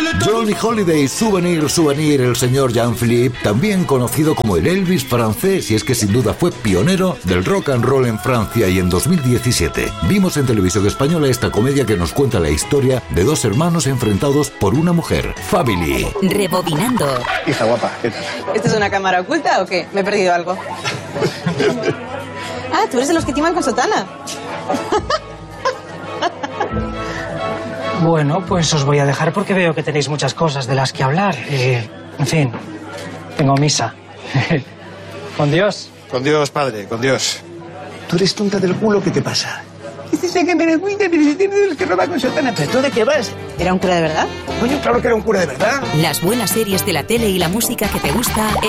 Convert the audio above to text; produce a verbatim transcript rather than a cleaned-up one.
Johnny Holiday, Souvenir, Souvenir, el señor Jean-Philippe, también conocido como el Elvis francés, y es que sin duda fue pionero del rock and roll en Francia. Y en dos mil diecisiete vimos en televisión española esta comedia que nos cuenta la historia de dos hermanos enfrentados por una mujer, Family. Rebobinando. Hija guapa, ¿qué tal? ¿Esto es una cámara oculta o qué? Me he perdido algo. Ah, tú eres de los que timan con sotana. Bueno, pues os voy a dejar porque veo que tenéis muchas cosas de las que hablar. Eh, en fin, tengo misa. Con Dios. Con Dios, padre, con Dios. ¿Tú eres tonta del culo? ¿Qué te pasa? Este es el que me lo cuida, pero si tienes de los que roba con sotana. ¿Pero tú de qué vas? ¿Era un cura de verdad? Coño, claro que era un cura de verdad. Las buenas series de la tele y la música que te gusta